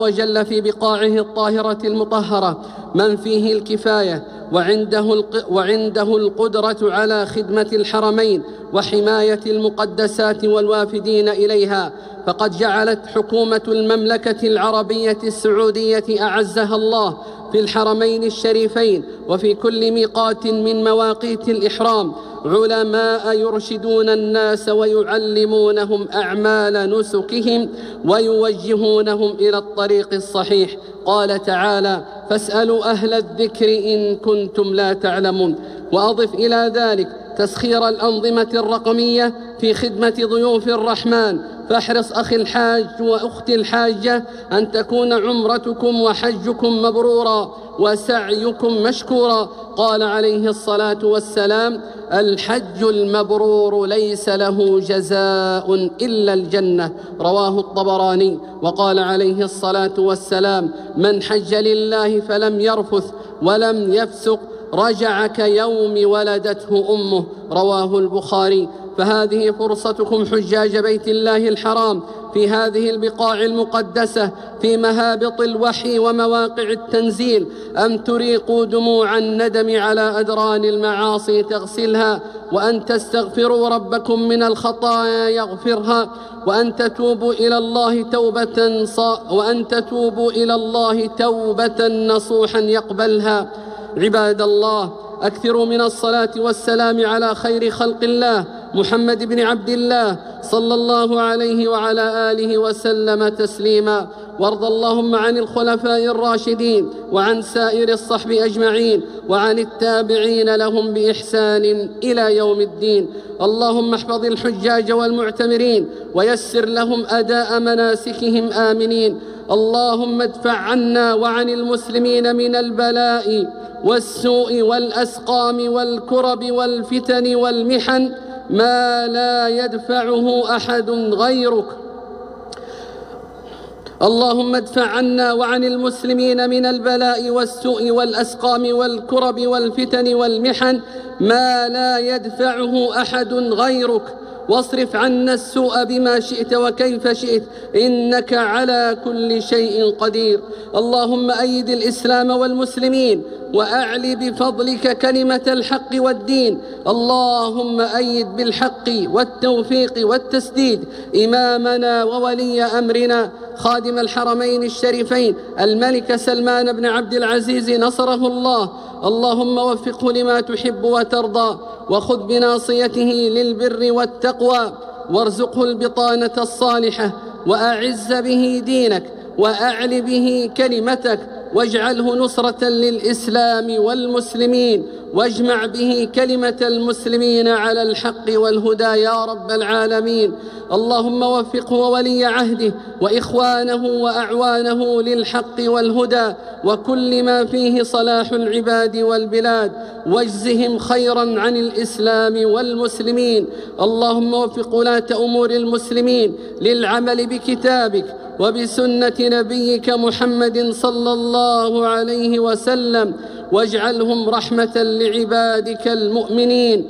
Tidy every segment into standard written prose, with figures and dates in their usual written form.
وجل في بقاعه الطاهرة المطهرة من فيه الكفاية وعنده القدرة على خدمة الحرمين وحماية المقدسات والوافدين إليها، فقد جعلت حكومة المملكة العربية السعودية أعزها الله في الحرمين الشريفين وفي كل ميقات من مواقيت الإحرام علماء يرشدون الناس ويعلمونهم أعمال نسكهم ويوجهونهم إلى الطريق الصحيح. قال تعالى: فاسألوا أهل الذكر إن كنتم لا تعلمون. وأضف إلى ذلك تسخير الأنظمة الرقمية في خدمة ضيوف الرحمن، فاحرص أخي الحاج وأختي الحاجة أن تكون عمرتكم وحجكم مبرورا وسعيكم مشكورا. قال عليه الصلاة والسلام: الحج المبرور ليس له جزاء إلا الجنة، رواه الطبراني. وقال عليه الصلاة والسلام: من حج لله فلم يرفث ولم يفسق رجع كيوم ولدته أمه، رواه البخاري. فهذه فرصتكم حجاج بيت الله الحرام في هذه البقاع المقدسة في مهابط الوحي ومواقع التنزيل أن تريقوا دموع الندم على أدران المعاصي تغسلها، وأن تستغفروا ربكم من الخطايا يغفرها، وأن تتوبوا إلى الله توبة نصوحا يقبلها. عباد الله، أكثروا من الصلاة والسلام على خير خلق الله محمد بن عبد الله صلى الله عليه وعلى آله وسلم تسليما. وارض اللهم عن الخلفاء الراشدين وعن سائر الصحب أجمعين وعن التابعين لهم بإحسان إلى يوم الدين. اللهم احفظ الحجاج والمعتمرين ويسر لهم أداء مناسكهم آمنين. اللهم ادفع عنا وعن المسلمين من البلاء والسوء والأسقام والكرب والفتن والمحن ما لا يدفعه أحد غيرك. اللهم ادفع عنا وعن المسلمين من البلاء والسوء والأسقام والكرب والفتن والمحن ما لا يدفعه أحد غيرك، واصرف عنا السوء بما شئت وكيف شئت إنك على كل شيء قدير. اللهم أيد الإسلام والمسلمين وأعل بفضلك كلمة الحق والدين. اللهم أيد بالحق والتوفيق والتسديد إمامنا وولي أمرنا خادم الحرمين الشريفين الملك سلمان بن عبد العزيز نصره الله. اللهم وفقه لما تحب وترضى، وخذ بناصيته للبر والتقوى، وارزقه البطانة الصالحة، وأعز به دينك وأعل به كلمتك، واجعله نصرة للإسلام والمسلمين، واجمع به كلمة المسلمين على الحق والهدى يا رب العالمين. اللهم وفقه وولي عهده وإخوانه وأعوانه للحق والهدى وكل ما فيه صلاح العباد والبلاد، واجزهم خيرا عن الإسلام والمسلمين. اللهم وفق ولاة أمور المسلمين للعمل بكتابك وبسنة نبيك محمد صلى الله عليه وسلم، واجعلهم رحمة لعبادك المؤمنين،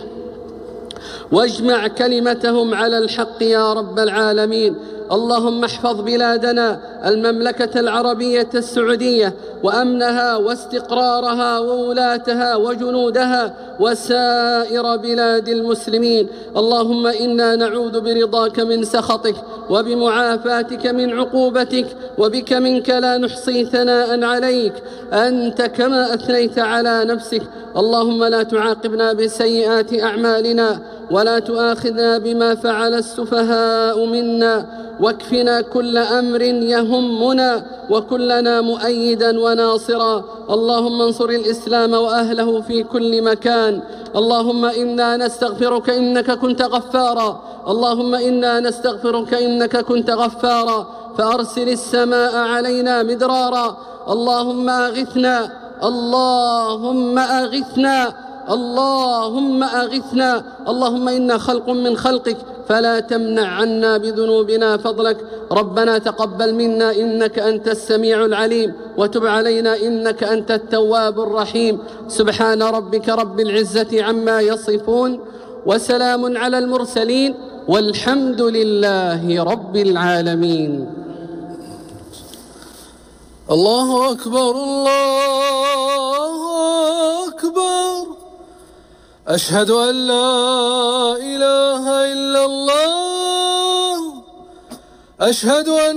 واجمع كلمتهم على الحق يا رب العالمين. اللهم احفظ بلادنا المملكة العربية السعودية وأمنها واستقرارها وولاتها وجنودها وسائر بلاد المسلمين. اللهم إنا نعوذ برضاك من سخطك وبمعافاتك من عقوبتك، وبك منك لا نحصي ثناء عليك أنت كما أثنيت على نفسك. اللهم لا تعاقبنا بسيئات أعمالنا ولا تؤاخذنا بما فعل السفهاء منا، واكفنا كل أمر يهمنا وكلنا مؤيدا وناصرا. اللهم انصر الإسلام وأهله في كل مكان. اللهم إنا نستغفرك إنك كنت غفارا، اللهم إنا نستغفرك إنك كنت غفارا، فأرسل السماء علينا مدرارا. اللهم أغثنا، اللهم أغثنا، اللهم أغثنا. اللهم إنا خلق من خلقك فلا تمنع عنا بذنوبنا فضلك. ربنا تقبل منا إنك أنت السميع العليم، وتب علينا إنك أنت التواب الرحيم. سبحان ربك رب العزة عما يصفون، وسلام على المرسلين، والحمد لله رب العالمين. الله أكبر الله أكبر، أشهد أن لا إله إلا الله، أشهد أن